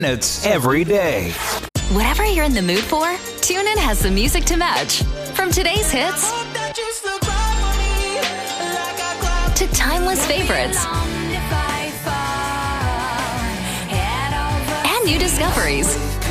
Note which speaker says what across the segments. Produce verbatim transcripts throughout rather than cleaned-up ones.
Speaker 1: It's every day.
Speaker 2: Whatever you're in the mood for, TuneIn has the music to match. From today's hits to timeless favorites and new discoveries.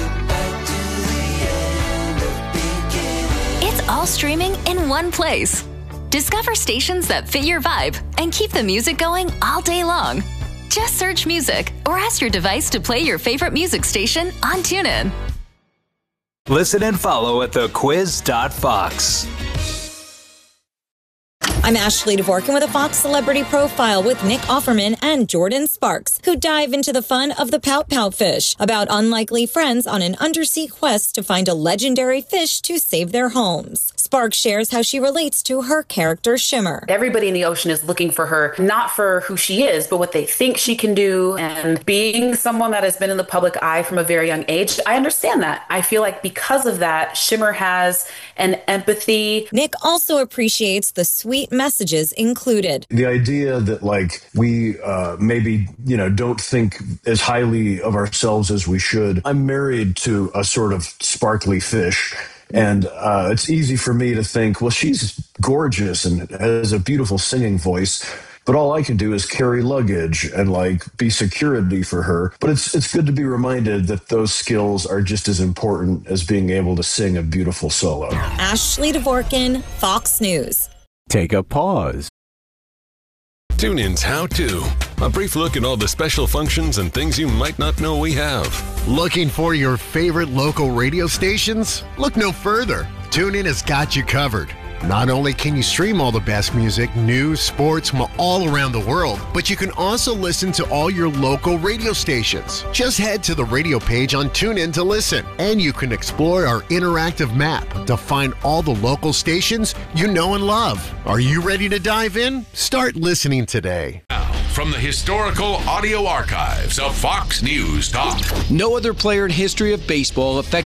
Speaker 2: It's all streaming in one place. Discover stations that fit your vibe and keep the music going all day long. Just search music or ask your device to play your favorite music station on TuneIn.
Speaker 1: Listen and follow at the quiz dot fox.
Speaker 3: I'm Ashley Dvorkin with a Fox Celebrity Profile with Nick Offerman and Jordan Sparks, who dive into the fun of the Pout Pout fish, about unlikely friends on an undersea quest to find a legendary fish to save their homes. Sparks shares how she relates to her character Shimmer.
Speaker 4: Everybody in the ocean is looking for her, not for who she is, but what they think she can do. And being someone that has been in the public eye from a very young age, I understand that. I feel like because of that, Shimmer has an empathy.
Speaker 3: Nick also appreciates the sweet messages included.
Speaker 5: The idea that, like, we uh, maybe, you know, don't think as highly of ourselves as we should. I'm married to a sort of sparkly fish. And uh, it's easy for me to think, well, she's gorgeous and has a beautiful singing voice, but all I can do is carry luggage and, like, be security for her. But it's it's good to be reminded that those skills are just as important as being able to sing a beautiful solo.
Speaker 3: Ashley Dvorkin, Fox News.
Speaker 6: Take a pause.
Speaker 7: TuneIn's How To. A brief look at all the special functions and things you might not know we have.
Speaker 8: Looking for your favorite local radio stations? Look no further. TuneIn has got you covered. Not only can you stream all the best music, news, sports from all around the world, but you can also listen to all your local radio stations. Just head to the radio page on TuneIn to listen, and you can explore our interactive map to find all the local stations you know and love. Are you ready to dive in? Start listening today.
Speaker 7: Now, from the historical audio archives of Fox News Talk.
Speaker 9: No other player in history of baseball affected.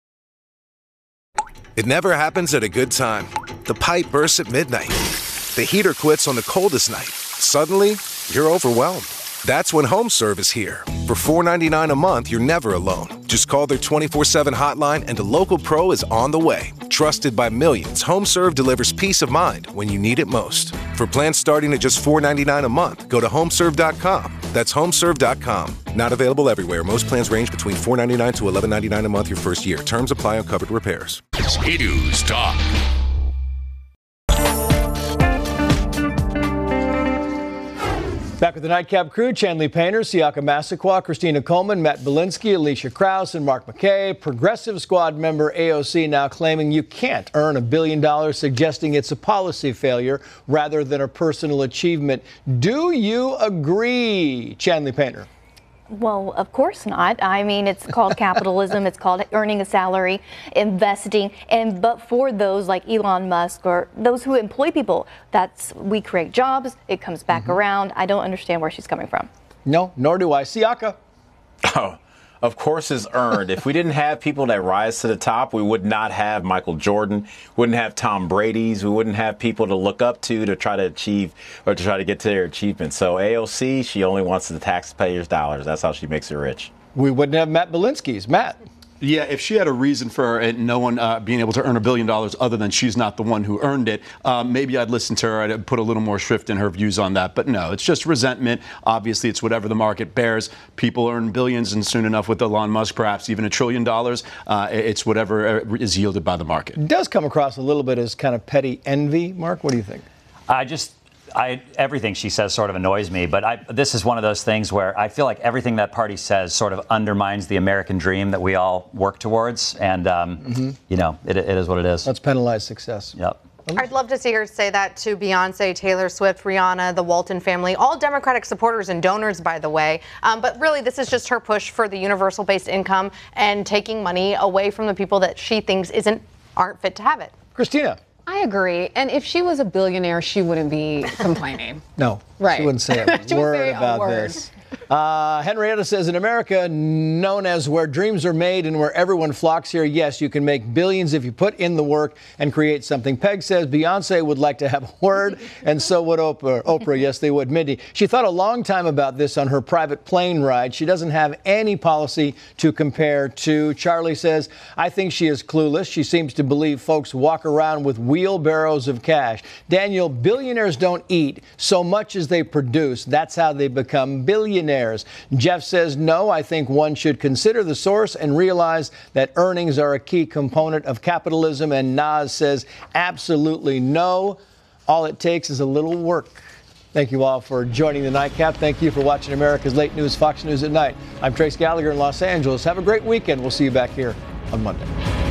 Speaker 10: It never happens at a good time. The pipe bursts at midnight. The heater quits on the coldest night. Suddenly, you're overwhelmed. That's when HomeServe is here. For four ninety-nine a month, you're never alone. Just call their twenty-four seven hotline and a local pro is on the way. Trusted by millions, HomeServe delivers peace of mind when you need it most. For plans starting at just four ninety-nine a month, go to homeserve dot com. That's homeserve dot com. Not available everywhere. Most plans range between four ninety-nine to eleven ninety-nine a month your first year. Terms apply on covered repairs.
Speaker 7: News Talk.
Speaker 11: Back with the Nightcap crew, Chanley Painter, Siaka Massaquoi, Christina Coleman, Matt Belinsky, Alicia Krause, and Mark McKay. Progressive Squad member A O C now claiming you can't earn a billion dollars, suggesting it's a policy failure rather than a personal achievement. Do you agree, Chanley Painter?
Speaker 12: Well, of course not. I mean, it's called capitalism. It's called earning a salary, investing. And but for those like Elon Musk or those who employ people, that's we create jobs. It comes back mm-hmm. around. I don't understand where she's coming from.
Speaker 11: No, nor do I. Siaka.
Speaker 13: Oh, of course it's earned. If we didn't have people that rise to the top, we would not have Michael Jordan, wouldn't have Tom Brady's, we wouldn't have people to look up to to try to achieve or to try to get to their achievements. So A O C, she only wants the taxpayers' dollars. That's how she makes it rich.
Speaker 11: We wouldn't have Matt Belinsky's. Matt.
Speaker 14: Yeah, if she had a reason for uh, no one uh, being able to earn a billion dollars other than she's not the one who earned it, uh, maybe I'd listen to her. I'd put a little more shrift in her views on that. But no, it's just resentment. Obviously, it's whatever the market bears. People earn billions, and soon enough with Elon Musk, perhaps even a trillion dollars. Uh, it's whatever is yielded by the market.
Speaker 11: It does come across a little bit as kind of petty envy. Mark, what do you think?
Speaker 15: I just... I, everything she says sort of annoys me, but I, this is one of those things where I feel like everything that party says sort of undermines the American dream that we all work towards, and um, mm-hmm. you know, it, it is what it is.
Speaker 11: Let's penalize success.
Speaker 15: Yep.
Speaker 16: I'd love to see her say that to Beyonce, Taylor Swift, Rihanna, the Walton family, all Democratic supporters and donors, by the way. Um, but really, this is just her push for the universal-based income and taking money away from the people that she thinks isn't aren't fit to have it.
Speaker 11: Christina.
Speaker 17: I agree. And if she was a billionaire, she wouldn't be complaining.
Speaker 11: No.
Speaker 17: Right.
Speaker 11: She wouldn't say a
Speaker 17: she
Speaker 11: word
Speaker 17: say
Speaker 11: about
Speaker 17: a word.
Speaker 11: this. Uh, Henrietta says, in America, known as where dreams are made and where everyone flocks here, yes, you can make billions if you put in the work and create something. Peg says Beyonce would like to have a word, and so would Oprah. Oprah, yes, they would. Mindy, she thought a long time about this on her private plane ride. She doesn't have any policy to compare to. Charlie says, I think she is clueless. She seems to believe folks walk around with wheelbarrows of cash. Daniel, billionaires don't eat so much as they produce. That's how they become billionaires. Jeff says, no, I think one should consider the source and realize that earnings are a key component of capitalism. And Nas says, absolutely no. All it takes is a little work. Thank you all for joining the Nightcap. Thank you for watching America's Late News, Fox News at Night. I'm Trace Gallagher in Los Angeles. Have a great weekend. We'll see you back here on Monday.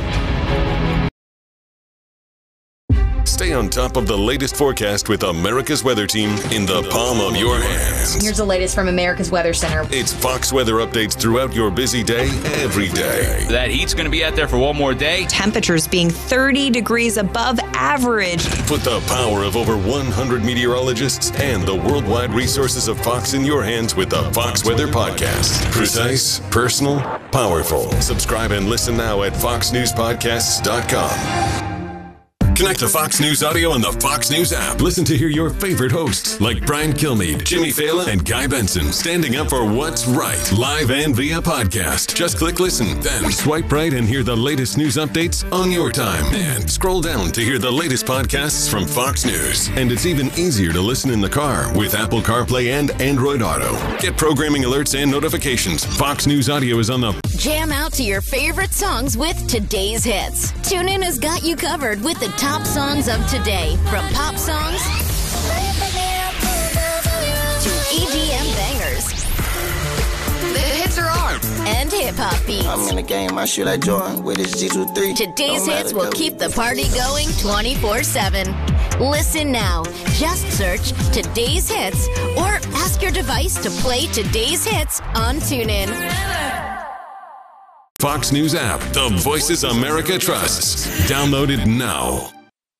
Speaker 7: Stay on top of the latest forecast with America's Weather Team in the palm of your hands.
Speaker 6: Here's the latest from America's Weather Center.
Speaker 7: It's Fox weather updates throughout your busy day, every day.
Speaker 18: That heat's going to be out there for one more day.
Speaker 19: Temperatures being thirty degrees above average.
Speaker 7: Put the power of over one hundred meteorologists and the worldwide resources of Fox in your hands with the Fox Weather Podcast. Precise, personal, powerful. Subscribe and listen now at fox news podcasts dot com. Connect to Fox News Audio on the Fox News app. Listen to hear your favorite hosts like Brian Kilmeade, Jimmy Fallon, and Guy Benson standing up for what's right, live and via podcast. Just click listen, then swipe right and hear the latest news updates on your time. And scroll down to hear the latest podcasts from Fox News. And it's even easier to listen in the car with Apple CarPlay and Android Auto. Get programming alerts and notifications. Fox News Audio is on the
Speaker 20: Jam out to your favorite songs with today's hits. TuneIn has got you covered with the top songs of today, from pop songs to E D M bangers. The hits are on, and hip-hop beats.
Speaker 21: I'm in the game, I shoot like Jordan with his G twenty-three.
Speaker 20: Today's hits will keep the party going twenty-four seven. Listen now. Just search Today's Hits or ask your device to play Today's Hits on TuneIn.
Speaker 7: Fox News app, the voices America trusts. Download it now.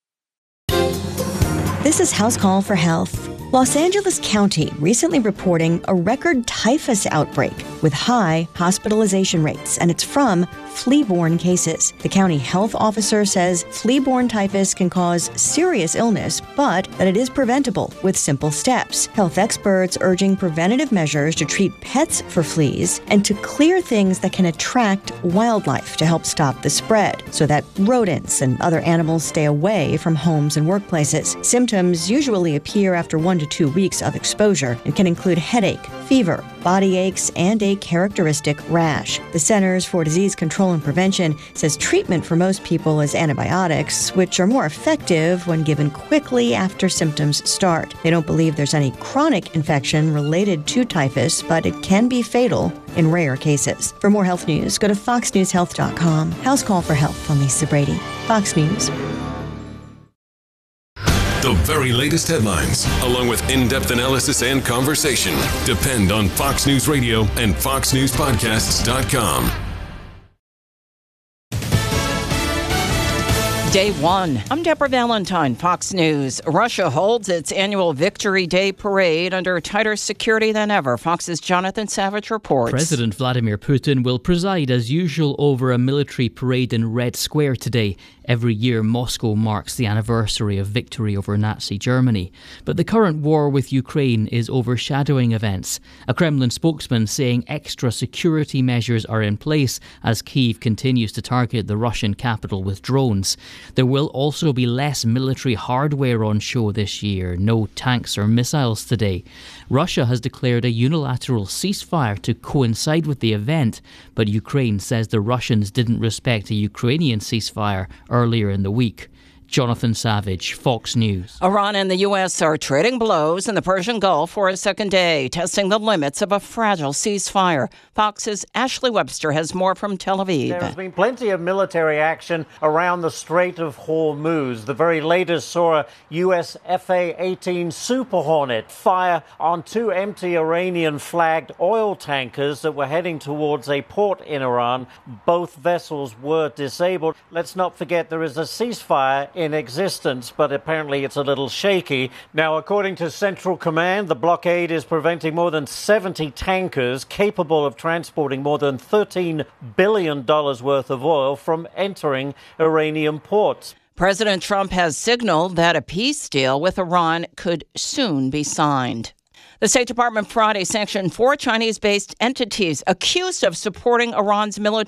Speaker 22: This is House Call for Health. Los Angeles County recently reporting a record typhus outbreak with high hospitalization rates, and it's from flea-borne cases. The county health officer says flea-borne typhus can cause serious illness, but that it is preventable with simple steps. Health experts urging preventative measures to treat pets for fleas and to clear things that can attract wildlife to help stop the spread so that rodents and other animals stay away from homes and workplaces. Symptoms usually appear after one to two weeks of exposure and can include headache, fever, body aches, and a characteristic rash. The Centers for Disease Control and Prevention says treatment for most people is antibiotics, which are more effective when given quickly after symptoms start. They don't believe there's any chronic infection related to typhus, but it can be fatal in rare cases. For more health news, go to fox news health dot com. House Call for Health. I'm Lisa Brady. Fox News.
Speaker 7: The very latest headlines, along with in-depth analysis and conversation, depend on Fox News Radio and fox news podcasts dot com.
Speaker 23: Day one. I'm Deborah Valentine, Fox News. Russia holds its annual Victory Day parade under tighter security than ever. Fox's Jonathan Savage reports.
Speaker 24: President Vladimir Putin will preside as usual over a military parade in Red Square today. Every year, Moscow marks the anniversary of victory over Nazi Germany. But the current war with Ukraine is overshadowing events. A Kremlin spokesman saying extra security measures are in place as Kyiv continues to target the Russian capital with drones. There will also be less military hardware on show this year. No tanks or missiles today. Russia has declared a unilateral ceasefire to coincide with the event, but Ukraine says the Russians didn't respect a Ukrainian ceasefire earlier in the week. Jonathan Savage, Fox News.
Speaker 23: Iran and the U S are trading blows in the Persian Gulf for a second day, testing the limits of a fragile ceasefire. Fox's Ashley Webster has more from Tel Aviv.
Speaker 25: There has been plenty of military action around the Strait of Hormuz. The very latest saw a U S F A eighteen Super Hornet fire on two empty Iranian-flagged oil tankers that were heading towards a port in Iran. Both vessels were disabled. Let's not forget there is a ceasefire in existence, but apparently it's a little shaky. Now, according to Central Command, the blockade is preventing more than seventy tankers capable of transporting more than thirteen billion dollars worth of oil from entering Iranian ports.
Speaker 23: President Trump has signaled that a peace deal with Iran could soon be signed. The State Department Friday sanctioned four Chinese-based entities accused of supporting Iran's military